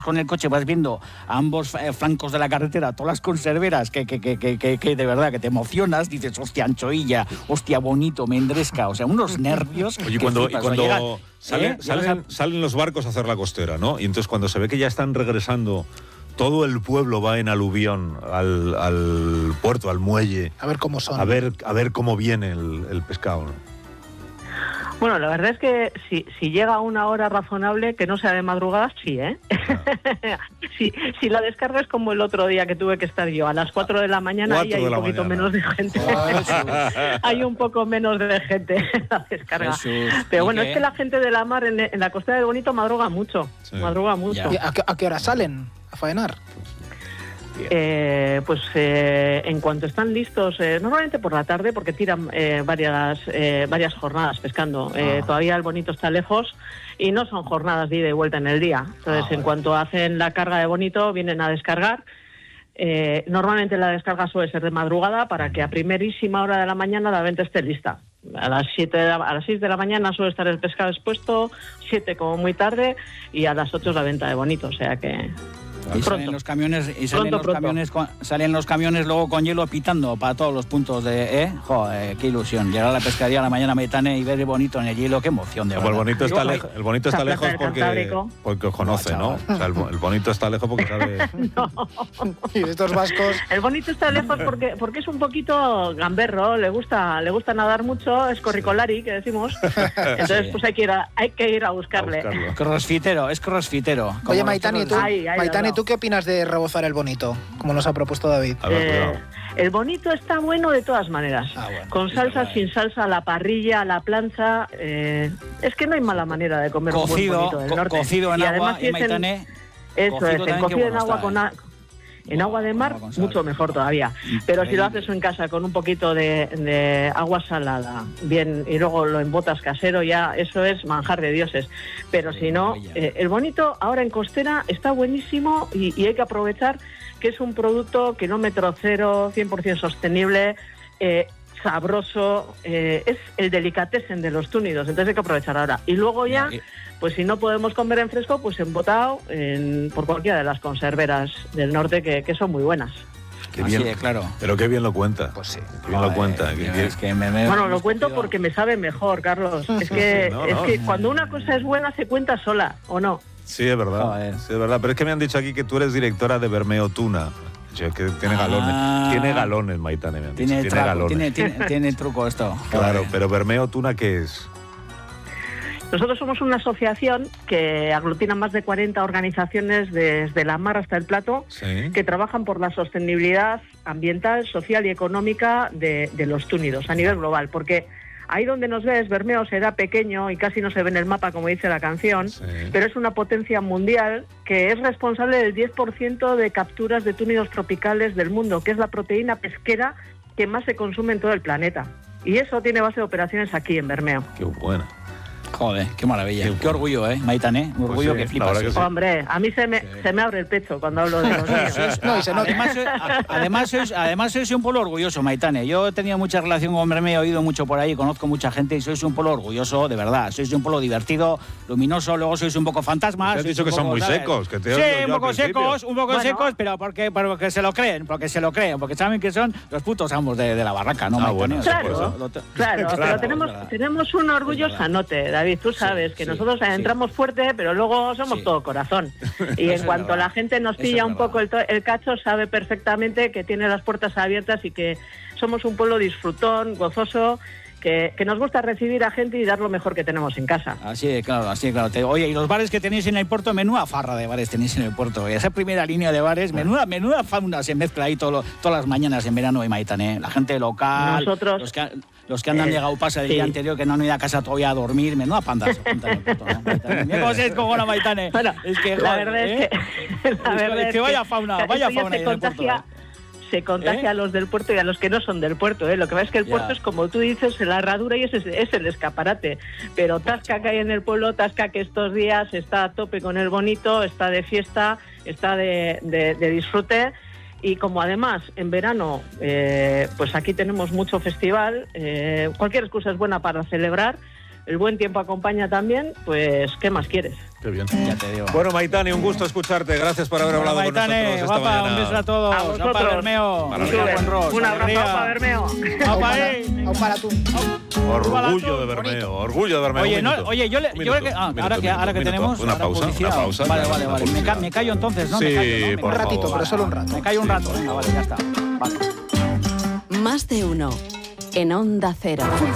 con el coche vas viendo a ambos flancos de la carretera todas las conserveras que de verdad que te emocionas, dices, hostia, anchoilla, hostia, bonito, mendresca, o sea, unos nervios. Oye, cuando salen los barcos a hacer la costera, ¿no? Y entonces cuando se ve que ya están regresando, todo el pueblo va en aluvión al puerto, al muelle. A ver cómo son. A ver cómo viene el pescado, ¿no? Bueno, la verdad es que si llega a una hora razonable, que no sea de madrugada, sí, ¿eh? Si la descarga es como el otro día que tuve que estar yo, a las 4 de la mañana, ahí hay un poquito menos de gente. Hay un poco menos de gente en la descarga. Pero bueno, es que la gente de la mar en la costera del Bonito madruga mucho. Sí. Madruga mucho. ¿A qué hora salen a faenar? En cuanto están listos, normalmente por la tarde, porque tiran varias jornadas pescando. Todavía el Bonito está lejos y no son jornadas de ida y vuelta en el día. Entonces, en cuanto hacen la carga de Bonito, vienen a descargar. Normalmente la descarga suele ser de madrugada para que a primerísima hora de la mañana la venta esté lista. A las 6 de la mañana suele estar el pescado expuesto, 7 como muy tarde, y a las 8 es la venta de Bonito, o sea que... Y salen los camiones salen los camiones luego con hielo pitando para todos los puntos de joder, qué ilusión llegar a la pescadería a la mañana, Maitane, y ver el Bonito en el hielo, qué emoción de verdad. El Bonito está lejos porque os conoce, ¿no? O sea, el Bonito está lejos porque sabe. No. Y estos vascos. El Bonito está lejos porque es un poquito gamberro, le gusta nadar mucho, es corricolari, que decimos. Entonces pues hay que ir a buscarle. Es crossfitero. Oye, Maitane, ¿tú qué opinas de rebozar el Bonito, como nos ha propuesto David? El Bonito está bueno de todas maneras. Bueno, con salsa, sin salsa, a la parrilla, a la plancha. Es que no hay mala manera de comer un buen Bonito del norte. Cocido en agua, Maitane. Eso es, cocido en agua en agua de mar, mucho mejor todavía. Pero si lo haces en casa con un poquito de agua salada, bien, y luego lo embotas casero, ya eso es manjar de dioses. Pero si no, el Bonito ahora en costera está buenísimo y hay que aprovechar que es un producto kilómetro cero, 100% sostenible, sabroso, es el delicatessen de los túnidos, entonces hay que aprovechar ahora. Y luego ya, pues si no podemos comer en fresco, pues embotado por cualquiera de las conserveras del norte que son muy buenas. Qué bien, claro. Pero qué bien lo cuenta. Pues sí. Qué bien lo cuenta. Bueno, lo cuento porque me sabe mejor, Carlos. Es que cuando una cosa es buena se cuenta sola, ¿o no? Sí, es verdad. Sí, es verdad. Pero es que me han dicho aquí que tú eres directora de Bermeo Tuna. Que tiene galones. Tiene galones, Maitane, me han dicho. Tiene galones. Tiene truco esto. Claro, pero Bermeo Tuna, ¿qué es? Nosotros somos una asociación que aglutina más de 40 organizaciones desde la mar hasta el plato, que trabajan por la sostenibilidad ambiental, social y económica de los túnidos a nivel global, porque ahí donde nos ves, Bermeo será pequeño y casi no se ve en el mapa, como dice la canción, pero es una potencia mundial que es responsable del 10% de capturas de túnidos tropicales del mundo, que es la proteína pesquera que más se consume en todo el planeta. Y eso tiene base de operaciones aquí en Bermeo. Qué buena. Joder, qué maravilla. Qué orgullo, Maitane. Un orgullo que flipas. Sí. Hombre, a mí se me abre el pecho cuando hablo de los niños. Además sois un pueblo orgulloso, Maitane. Yo he tenido mucha relación con Bermeo, he oído mucho por ahí, conozco mucha gente y sois un pueblo orgulloso, de verdad. Sois un pueblo divertido, luminoso, luego sois un poco fantasmas. Te has dicho que son muy secos. Que sí, un poco secos, pero porque se lo creen, porque saben que son los putos amos de la barraca, ¿no, Maitane? Bueno, claro, pero tenemos un orgullo sanote, David, tú sabes que nosotros entramos fuerte, pero luego somos todo corazón. Y en cuanto la gente nos pilla un poco el cacho, sabe perfectamente que tiene las puertas abiertas y que somos un pueblo disfrutón, gozoso, que nos gusta recibir a gente y dar lo mejor que tenemos en casa. Así de claro. Oye, y los bares que tenéis en el puerto, menuda farra de bares tenéis en el puerto. Esa primera línea de bares, menuda fauna se mezcla ahí todas las mañanas en verano y Maitane. La gente local, nosotros, los que han llegado pasa del día anterior, que no han ido a casa todavía a dormir, menuda panda se junta en el puerto, ¿no? Mira cómo se descogona Maitane. Bueno, es que, la verdad es que vaya fauna ahí en el puerto. Se contagia a los del puerto y a los que no son del puerto, Lo que pasa es que el puerto es, como tú dices, la herradura y es el escaparate. Pero Tasca que hay en el pueblo, Tasca que estos días está a tope con el Bonito, está de fiesta, está de disfrute. Y como además en verano, pues aquí tenemos mucho festival, cualquier excusa es buena para celebrar, el buen tiempo acompaña también, pues ¿qué más quieres? Qué bien. Ya te digo. Bueno, Maitane, un gusto escucharte. Gracias por haber hablado con nosotros esta guapa, mañana. Un beso a todos. A vosotros. Bermeo. Un abrazo para Bermeo. Para tú. Orgullo de Bermeo. Orgullo de Bermeo. Oye, yo creo que ahora que tenemos una pausa. Vale. Me callo entonces, ¿no? Sí, Un ratito, pero solo un rato. Me callo un rato. Venga, vale, ya está. Vale. Más de uno en Onda Cero.